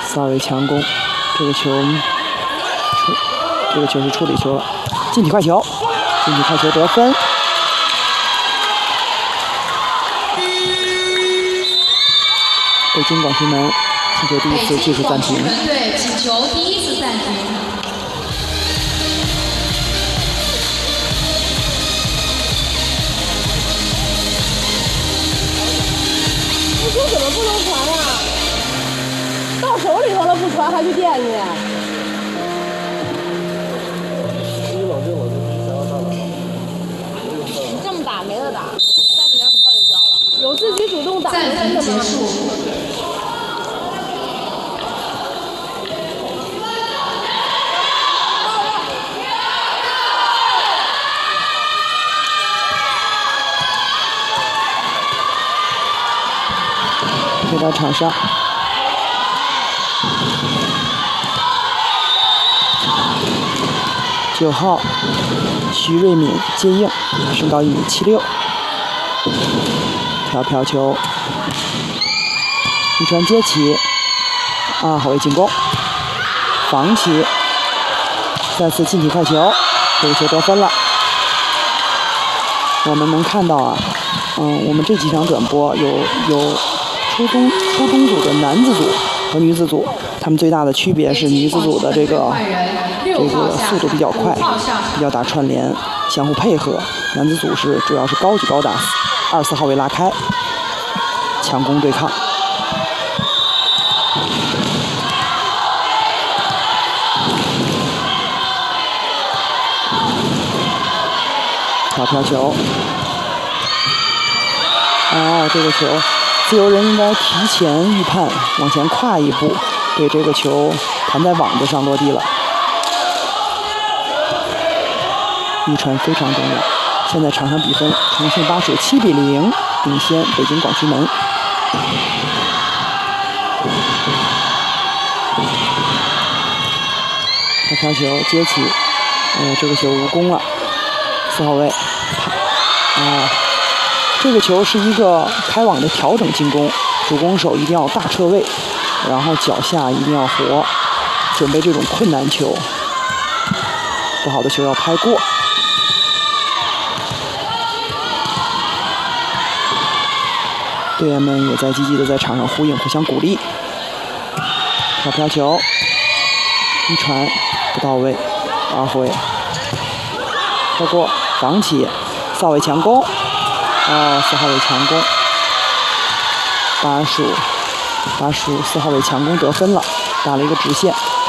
4号位强攻，这个球是处理球了，近体快球，近体快球得分。北京广渠门请求第一次技术暂停。 对，请求第一次暂停。 不说怎么不能传啊？到手里头了不传还去惦记？你这么打没得打，3比0很快就交了。有自己主动打的真的吗？结束。 回到场上，9号徐瑞敏接应，身高1.76米，飘球，一传接起，2号位进攻，防起，再次近体快球，这个球得分了。我们能看到啊，我们这几场转播有初中组的男子组和女子组，他们最大的区别是女子组的这个速度比较快，比较打串联，相互配合；男子组主要是高举高打，2、4号位拉开，强攻对抗。飘球，这个球。自由人应该提前预判，往前跨一步，对这个球弹在网子上落地了。一传非常重要。现在场上比分，重庆巴蜀7比0领先北京广渠门。飘球接起，这个球无功了。4号位，这个球是一个开网的调整进攻，主攻手一定要大撤位，然后脚下一定要活，准备这种困难球。不好的球要拍过。队员们也在积极的在场上呼应，互相鼓励。飘球，一传不到位，2号位跳过，防起，4号位强攻。4号位强攻，巴蜀4号位强攻得分了，打了一个直线。